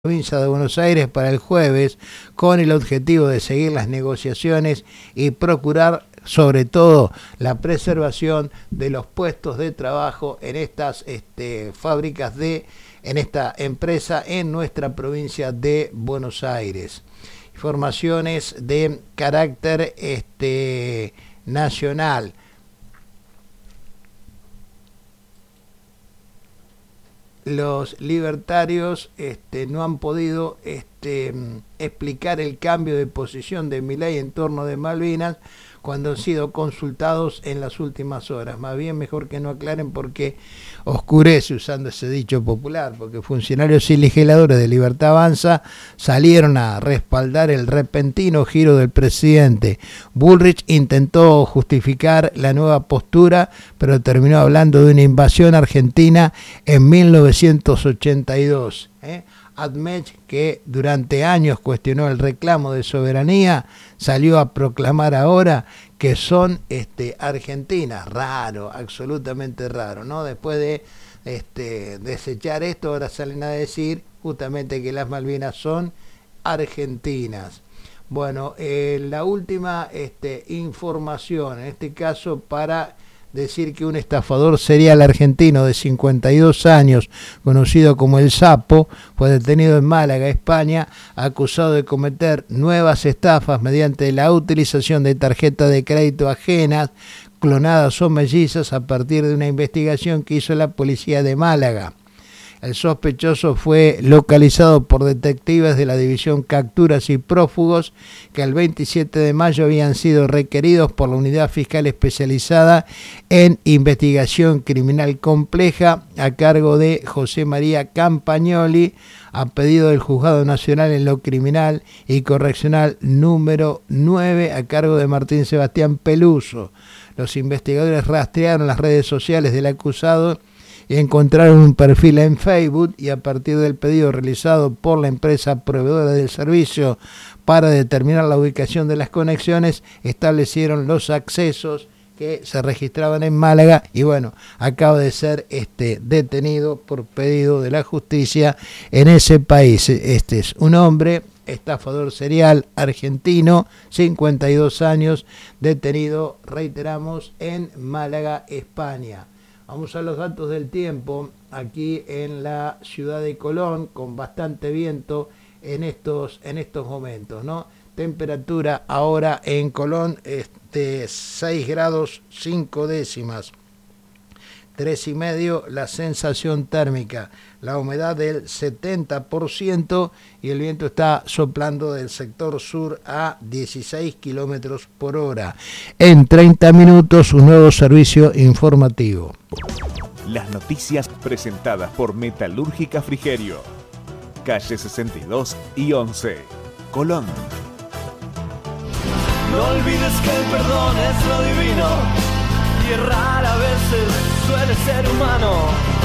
Provincia de Buenos Aires para el jueves con el objetivo de seguir las negociaciones y procurar sobre todo la preservación de los puestos de trabajo en estas fábricas en esta empresa en nuestra provincia de Buenos Aires. Informaciones de carácter nacional. Los libertarios no han podido explicar el cambio de posición de Milei en torno de Malvinas cuando han sido consultados en las últimas horas. Más bien mejor que no aclaren porque oscurece, usando ese dicho popular, porque funcionarios y legisladores de Libertad Avanza salieron a respaldar el repentino giro del presidente. Bullrich intentó justificar la nueva postura, pero terminó hablando de una invasión argentina en 1982. Admech, que durante años cuestionó el reclamo de soberanía, salió a proclamar ahora que son argentinas. Raro, absolutamente raro, ¿no? Después de desechar esto, ahora salen a decir justamente que las Malvinas son argentinas. Bueno, la última información, en este caso para decir que un estafador serial argentino de 52 años, conocido como El Sapo, fue detenido en Málaga, España, acusado de cometer nuevas estafas mediante la utilización de tarjetas de crédito ajenas, clonadas o mellizas, a partir de una investigación que hizo la policía de Málaga. El sospechoso fue localizado por detectives de la División Capturas y Prófugos, que el 27 de mayo habían sido requeridos por la Unidad Fiscal Especializada en Investigación Criminal Compleja, a cargo de José María Campagnoli, a pedido del Juzgado Nacional en lo Criminal y Correccional número 9, a cargo de Martín Sebastián Peluso. Los investigadores rastrearon las redes sociales del acusado y encontraron un perfil en Facebook, y a partir del pedido realizado por la empresa proveedora del servicio para determinar la ubicación de las conexiones, establecieron los accesos que se registraban en Málaga, y bueno, acaba de ser detenido por pedido de la justicia en ese país. Este es un hombre estafador serial argentino, 52 años, detenido, reiteramos, en Málaga, España. Vamos a los datos del tiempo aquí en la ciudad de Colón, con bastante viento en estos momentos, ¿no? Temperatura ahora en Colón 6 grados 5 décimas, 3,5 la sensación térmica, la humedad del 70% y el viento está soplando del sector sur a 16 kilómetros por hora. En 30 minutos un nuevo servicio informativo. Las noticias presentadas por Metalúrgica Frigerio, calle 62 y 11, Colón. No olvides que el perdón es lo divino y errar a veces suele ser humano.